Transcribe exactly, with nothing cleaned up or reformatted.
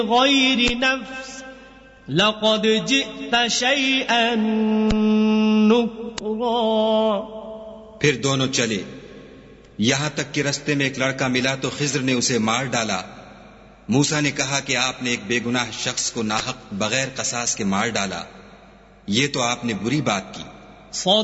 गैरि नफ्स लक़द जिअत शैअन नुक्रा। फिर दोनों चले, यहां तक कि रास्ते में एक लड़का मिला तो खिज्र ने उसे मार डाला। मूसा ने कहा कि आपने एक बेगुनाह शख्स को नाहक बगैर कसास के मार डाला, ये तो आपने बुरी बात की।